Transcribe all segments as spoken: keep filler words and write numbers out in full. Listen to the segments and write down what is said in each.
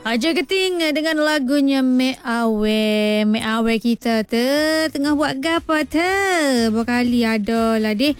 Aja Keting dengan lagunya Mek Awe. Mek Awe kita tu tengah buat gapo tu? Berkali ada lah deh.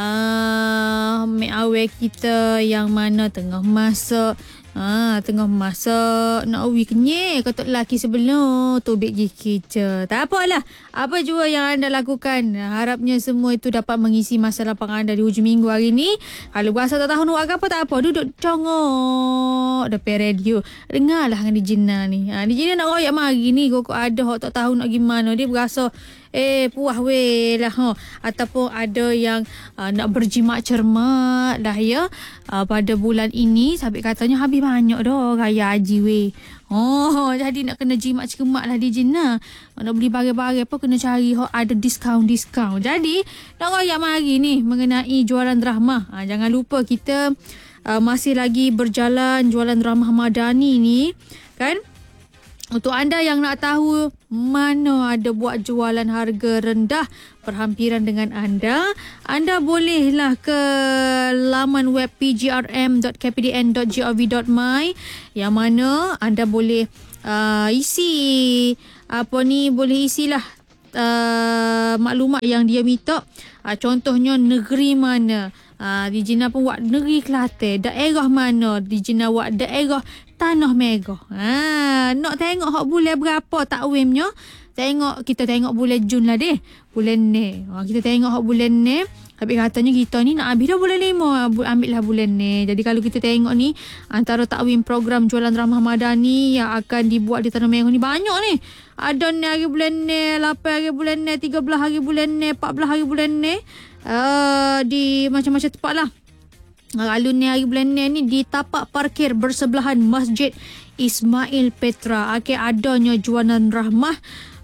Ah, Mek Awe kita yang mana tengah masak. Ah, tengah masak nak uwi kenyek kata lelaki sebelum tu beg kita. Tak apalah. Apa jua yang anda lakukan, harapnya semua itu dapat mengisi masa lapang anda di hujung minggu hari ni. Kalau berasa tak tahu nak buat apa, tak apa, duduk congok depan radio. Dengarlah dengan Dijina ni. Ha, Dijina nak royak mari ni kok ada hok tak tahu nak gimana. Dia berasa Eh puas weh lah ha. Ataupun ada yang uh, nak berjimat cermat dah ya uh, pada bulan ini. Sampai katanya habis banyak dah raya haji weh. Oh, jadi nak kena jimat cermat lah di Jina. Nak beli barang-barang apa kena cari ho ada diskaun-diskaun. Jadi nak royak mari ni mengenai jualan rahmah. Ha, jangan lupa kita uh, masih lagi berjalan jualan rahmah Madani ni kan. Untuk anda yang nak tahu mana ada buat jualan harga rendah berhampiran dengan anda, anda bolehlah ke laman web p g r m dot k p d n dot gov dot my yang mana anda boleh uh, isi apa ni boleh isilah uh, maklumat yang dia minta. Uh, contohnya negeri mana. Uh, di Jina pun buat negeri Kelantan. Daerah mana di Jina buat daerah Tanah Merah. Ha, nak tengok hak bulan berapa takwimnya? Tengok kita tengok bulan Jun lah deh. Bulan ni. Ha, kita tengok hak bulan ni. Tapi katanya kita ni nak habis dah bulan lima. Ambil lah bulan ni. Jadi kalau kita tengok ni antara takwim program jualan rahmah Madani yang akan dibuat di Tanah Merah ni banyak ni. Ada ni hari bulan ni, lapan hari bulan ni, tiga belas hari bulan ni, empat belas hari bulan ni. Uh, di macam-macam tempat lah. Lalu ni hari bulan ni, ni di tapak parkir bersebelahan Masjid Ismail Petra. Okey, adanya jualan rahmah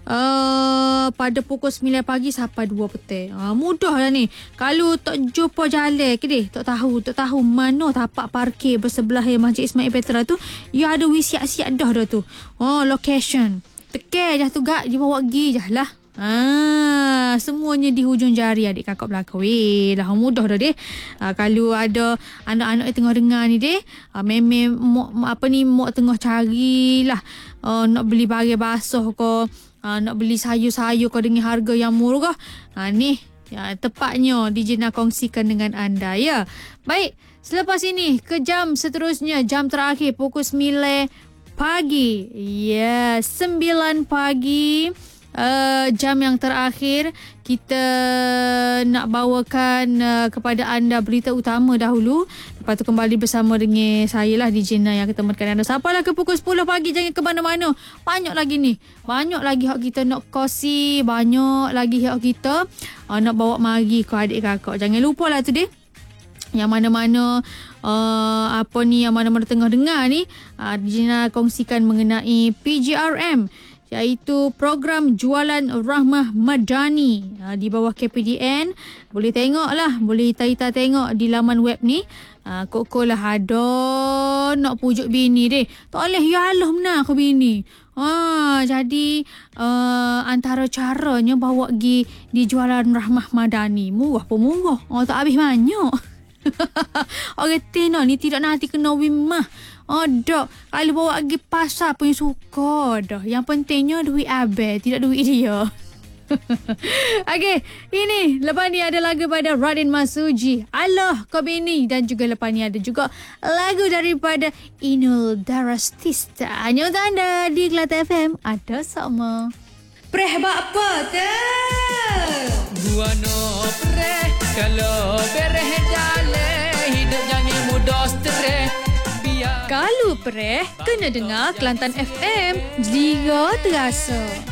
uh, pada pukul sembilan pagi sampai dua petang. Uh, mudah lah ni. Kalau tak jumpa jalan ke deh, tak tahu, tak tahu mana tapak parkir bersebelah Masjid Ismail Petra tu, ya ada wis siap-siap dah dah tu. Oh, location. Tekan je tu gak, dia bawa pergi je lah. Ah, semuanya di hujung jari adik kakak belakang. Weh, dah mudah dah deh. Ah, kalau ada anak-anak yang tengah dengar ni deh, ah, memang mok apa ni mok tengah carilah ah, nak beli barang basuh ke, ah, nak beli sayur-sayur ke dengan harga yang murah. Ah, ni ya, tepatnya Dijina kongsikan dengan anda ya. Baik, selepas ini ke jam seterusnya, jam terakhir pukul sembilan pagi. Ya, sembilan pagi. Uh, jam yang terakhir kita nak bawakan uh, kepada anda berita utama dahulu. Lepas tu kembali bersama dengan saya lah Dijina yang ketemukan anda sampailah ke pukul sepuluh pagi. Jangan ke mana-mana. Banyak lagi ni. Banyak lagi hak kita nak kosi. Banyak lagi hak kita uh, nak bawa mari ke adik kakak. Jangan lupa lah tu deh. Yang mana-mana uh, apa ni yang mana-mana tengah dengar ni uh, Dijina kongsikan mengenai P G R M, iaitu program jualan rahmah Madani ha, di bawah K P D N. Boleh tengok lah, boleh taita tengok di laman web ni. Ha, kok-kok lah ada nak pujuk bini deh. Tak boleh ya Allah mana aku bini. Ha, jadi uh, antara caranya bawa pergi di jualan rahmah Madani. Murah pun murah. Oh, tak habis banyak. Orang tena ni tidak nanti kena wimah. Oh, dok. Kalau bawa pergi pasar pun suka dah. Yang pentingnya duit abang, tidak duit dia. Okey, ini lepas ni ada lagu pada Radin Masuji, Allah Kau Bini, dan juga lepas ni ada juga lagu daripada Inul Darastista. Hanya untuk anda di Kelantan F M. Ada sama. Preh apa tu? Gua no preh kalau bereh jale hidup jangan mudah stres. Kalau preh kena dengar Kelantan F M. Jika terasa